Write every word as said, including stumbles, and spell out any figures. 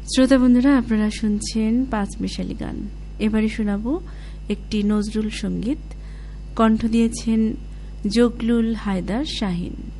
শ্রোতা বন্ধুরা, আপনারা শুনছেন পাঁচ মিশালি গান। এবারে শোনাবো একটি নজরুল সঙ্গীত। কণ্ঠ দিয়েছেন জগলুল হায়দার শাহীন।